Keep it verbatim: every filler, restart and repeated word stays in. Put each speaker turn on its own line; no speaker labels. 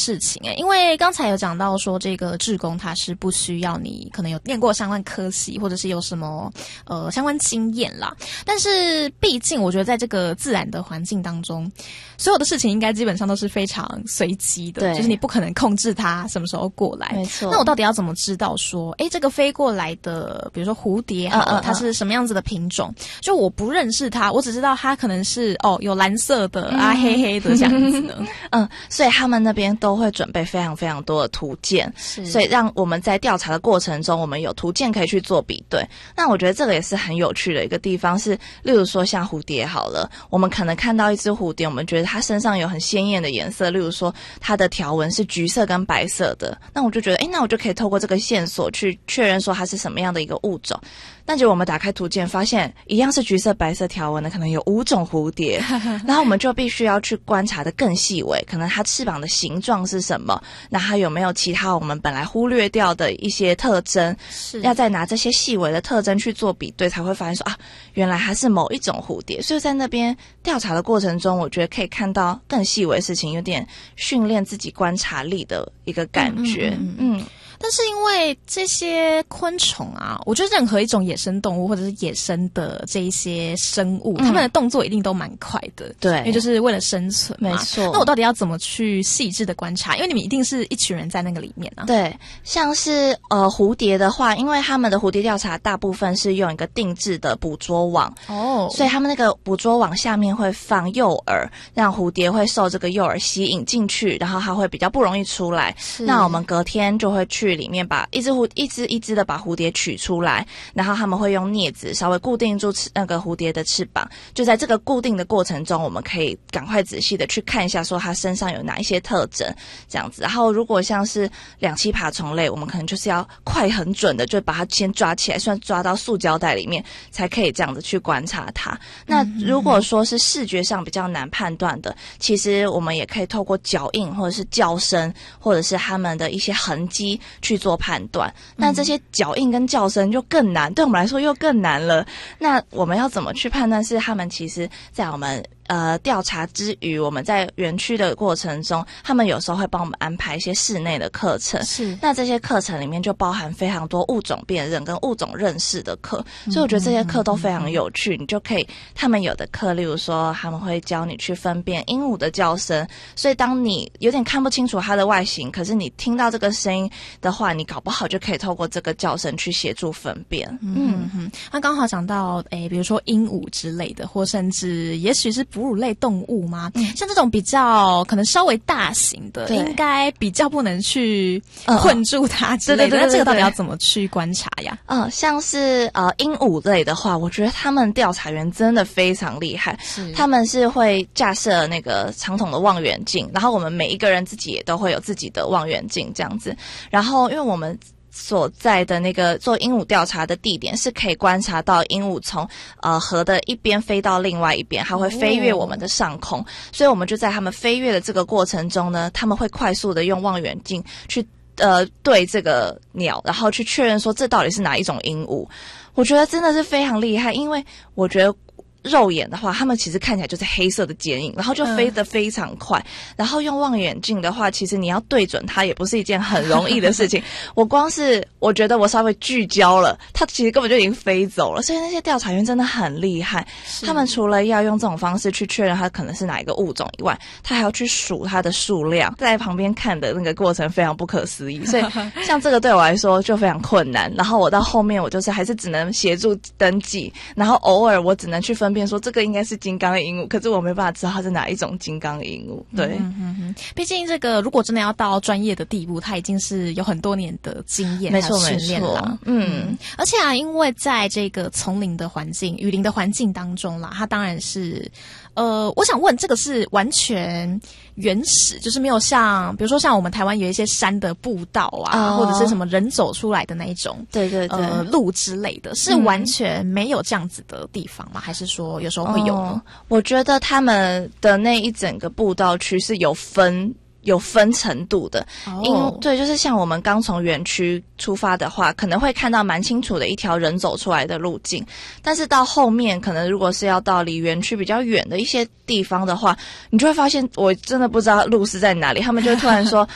事情诶、欸，因为刚才有讲到说这个志工他是不需要你可能有念过相关科系，或者是有什么呃相关经验啦。但是毕竟我觉得在这个自然的环境当中，所有的事情应该基本上都是非常随机的，就是你不可能控制它什么时候过来。
没错。
那我到底要怎么知道说，诶，这个飞过来的，比如说蝴蝶好了，嗯嗯嗯，它是什么样子的品种？就我不认识它，我只知道它可能是哦有蓝色的、嗯、啊黑黑的这样子的。
嗯，所以他们那边都会准备非常非常多的图鉴，所以让我们在调查的过程中，我们有图鉴可以去做比对。那我觉得这个也是很有趣的一个地方是，例如说像蝴蝶好了，我们可能看到一只蝴蝶，我们觉得它身上有很鲜艳的颜色，例如说它的条纹是橘色跟白色的，那我就觉得，诶，那我就可以透过这个线索去确认说它是什么样的一个物种。但结果我们打开图鉴发现，一样是橘色白色条纹的，可能有五种蝴蝶，然后我们就必须要去观察的更细微，可能它翅膀的形状是什么，那它有没有其他我们本来忽略掉的一些特征，是要再拿这些细微的特征去做比对，才会发现说啊，原来它是某一种蝴蝶。所以在那边调查的过程中，我觉得可以看到更细微的事情，有点训练自己观察力的一个感觉。嗯, 嗯, 嗯, 嗯
但是因为这些昆虫啊，我觉得任何一种野生动物或者是野生的这一些生物，嗯，他们的动作一定都蛮快的，对，因为就是为了生存嘛。没错。那我到底要怎么去细致的观察？因为你们一定是一群人在那个里面啊。
对，像是呃蝴蝶的话，因为他们的蝴蝶调查大部分是用一个定制的捕捉网哦，所以他们那个捕捉网下面会放诱饵，让蝴蝶会受这个诱饵吸引进去，然后它会比较不容易出来。那我们隔天就会去里面把一只蝴一只一只的把蝴蝶取出来，然后他们会用镊子稍微固定住那个蝴蝶的翅膀。就在这个固定的过程中，我们可以赶快仔细的去看一下，说它身上有哪一些特征，这样子。然后如果像是两栖爬虫类，我们可能就是要快很准的，就把它先抓起来，算抓到塑胶袋里面，才可以这样子去观察它。那如果说是视觉上比较难判断的，其实我们也可以透过脚印或者是叫声，或者是他们的一些痕迹去做判断。那这些脚印跟叫声就更难，对我们来说又更难了。那我们要怎么去判断是他们其实在我们呃调查之余，我们在园区的过程中，他们有时候会帮我们安排一些室内的课程。是，那这些课程里面就包含非常多物种辨认跟物种认识的课，所以我觉得这些课都非常有趣。你就可以，他们有的课，例如说他们会教你去分辨鹦鹉的叫声，所以当你有点看不清楚它的外形，可是你听到这个声音的话，你搞不好就可以透过这个叫声去协助分辨。
嗯嗯，那刚好讲到诶，比如说鹦鹉之类的，或甚至也许是哺乳类动物吗？嗯，像这种比较可能稍微大型的，应该比较不能去困住它之类的。那、嗯、这个到底要怎么去观察呀？
嗯，像是呃鹦鹉类的话，我觉得他们调查员真的非常厉害。他们是会架设那个长筒的望远镜，然后我们每一个人自己也都会有自己的望远镜这样子。然后因为我们所在的那个做鹦鹉调查的地点是可以观察到鹦鹉从呃河的一边飞到另外一边，它会飞越我们的上空，所以我们就在它们飞越的这个过程中呢，他们会快速的用望远镜去呃对这个鸟，然后去确认说这到底是哪一种鹦鹉。我觉得真的是非常厉害，因为我觉得肉眼的话，他们其实看起来就是黑色的剪影，然后就飞得非常快、嗯、然后用望远镜的话，其实你要对准它也不是一件很容易的事情我光是我觉得我稍微聚焦了，它其实根本就已经飞走了。所以那些调查员真的很厉害，他们除了要用这种方式去确认它可能是哪一个物种以外，他还要去数它的数量，在旁边看的那个过程非常不可思议。所以像这个对我来说就非常困难，然后我到后面我就是还是只能协助登记，然后偶尔我只能去分辨说这个应该是金刚鹦鹉，可是我没办法知道它是哪一种金刚鹦鹉。对，
嗯哼哼，毕竟这个如果真的要到专业的地步，它已经是有很多年的经验，
没错没错，
嗯，嗯而且啊，因为在这个丛林的环境、雨林的环境当中啦，它当然是，呃，我想问，这个是完全原始，就是没有像，比如说像我们台湾有一些山的步道啊，哦、或者是什么人走出来的那一种，
对对对，
呃，路之类的，是完全没有这样子的地方吗？嗯、还是说有时候会有呢？
哦、我觉得他们的那一整个步道区是有分。有分程度的，因、oh. 对，就是像我们刚从园区出发的话，可能会看到蛮清楚的一条人走出来的路径，但是到后面可能如果是要到离园区比较远的一些地方的话，你就会发现我真的不知道路是在哪里，他们就会突然说